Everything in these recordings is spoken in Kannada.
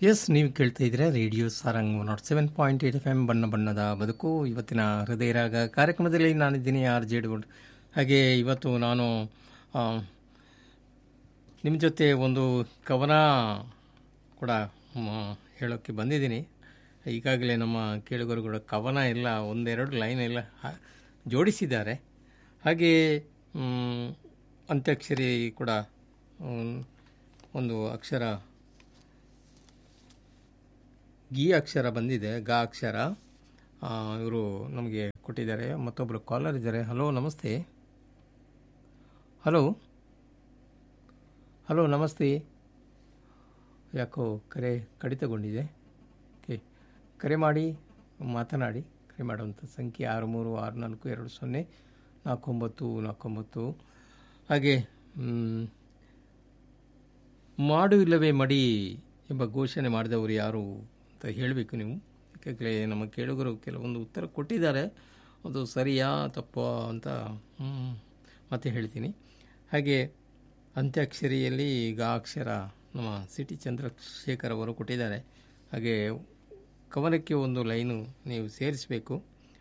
ಎಸ್, ನೀವು ಕೇಳ್ತಾ ಇದ್ದೀರಾ ರೇಡಿಯೋ ಸಾರಂಗ್ 107.8 FM ಬಣ್ಣ ಬಣ್ಣದ ಬದುಕು. ಇವತ್ತಿನ ಹೃದಯ ರಾಗ ಕಾರ್ಯಕ್ರಮದಲ್ಲಿ ನಾನಿದ್ದೀನಿ ಆರ್ ಜೆ ಡುಡ್. ಹಾಗೆ ಇವತ್ತು ನಾನು ನಿಮ್ಮ ಜೊತೆ ಒಂದು ಕವನ ಕೂಡ ಹೇಳೋಕ್ಕೆ ಬಂದಿದ್ದೀನಿ. ಈಗಾಗಲೇ ನಮ್ಮ ಕೇಳುಗರುಗಳ ಕವನ ಎಲ್ಲ ಒಂದೆರಡು ಲೈನ್ ಎಲ್ಲ ಜೋಡಿಸಿದ್ದಾರೆ. ಹಾಗೆ ಅಂತ್ಯಾಕ್ಷರಿ ಕೂಡ ಒಂದು ಅಕ್ಷರ ಗಿ ಅಕ್ಷರ ಬಂದಿದೆ, ಗ ಅಕ್ಷರ ಇವರು ನಮಗೆ ಕೊಟ್ಟಿದ್ದಾರೆ. ಮತ್ತೊಬ್ಬರು ಕಾಲರ್ ಇದ್ದಾರೆ. ಹಲೋ, ನಮಸ್ತೆ. ಹಲೋ ಹಲೋ ನಮಸ್ತೆ. ಯಾಕೋ ಕರೆ ಕಡಿತಗೊಂಡಿದೆ. ಓಕೆ, ಕರೆ ಮಾಡಿ ಮಾತನಾಡಿ. ಕರೆ ಮಾಡುವಂಥ ಸಂಖ್ಯೆ 6364204949. ಹಾಗೆ ಮಾಡು ಇಲ್ಲವೇ ಮಡಿ ಎಂಬ ಘೋಷಣೆ ಮಾಡಿದವರು ಯಾರು ಅಂತ ಹೇಳಬೇಕು ನೀವು. ಯಾಕೆಂದರೆ ನಮ್ಮ ಕೇಳುಗರು ಕೆಲವೊಂದು ಉತ್ತರ ಕೊಟ್ಟಿದ್ದಾರೆ, ಅದು ಸರಿಯಾ ತಪ್ಪಾ ಅಂತ ಮತ್ತೆ ಹೇಳ್ತೀನಿ. ಹಾಗೆ ಅಂತ್ಯಾಕ್ಷರಿಯಲ್ಲಿ ಗ ಅಕ್ಷರ ನಮ್ಮ ಸಿಟಿ ಚಂದ್ರಶೇಖರ್ ಅವರು ಕೊಟ್ಟಿದ್ದಾರೆ. ಹಾಗೆ ಕವನಕ್ಕೆ ಒಂದು ಲೈನು ನೀವು ಸೇರಿಸಬೇಕು.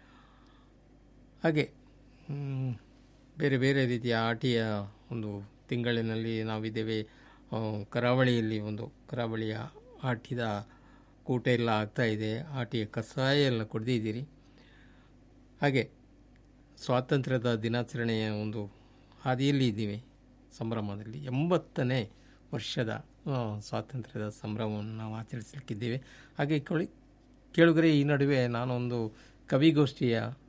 ಹಾಗೆ ಬೇರೆ ಬೇರೆ ರೀತಿಯ ಆಟಿಯ ಒಂದು ತಿಂಗಳಿನಲ್ಲಿ ನಾವಿದ್ದೇವೆ. ಕರಾವಳಿಯಲ್ಲಿ ಒಂದು ಕರಾವಳಿಯ ಆಟಿದ ಕೂಟ ಎಲ್ಲ ಆಗ್ತಾಯಿದೆ. ಆಟಿಯ ಕಷಾಯ ಎಲ್ಲ ಕುಡಿದಿದ್ದೀರಿ. ಹಾಗೆ ಸ್ವಾತಂತ್ರ್ಯದ ದಿನಾಚರಣೆಯ ಒಂದು ಹಾದಿಯಲ್ಲಿ ಇದ್ದೀವಿ, ಸಂಭ್ರಮದಲ್ಲಿ. 80ನೇ ವರ್ಷದ ಸ್ವಾತಂತ್ರ್ಯದ ಸಂಭ್ರಮವನ್ನು ನಾವು ಆಚರಿಸಲಿಕ್ಕಿದ್ದೇವೆ. ಹಾಗೆ ಕೇಳುಗರೆ, ಈ ನಡುವೆ ನಾನೊಂದು ಕವಿಗೋಷ್ಠಿಯ